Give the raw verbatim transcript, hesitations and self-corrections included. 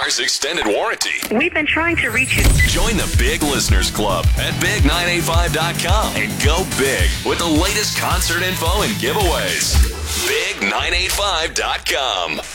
car's extended warranty. We've been trying to reach you. Join the Big Listeners Club at big nine eight five dot com and go big with the latest concert info and giveaways. big nine eight five dot com.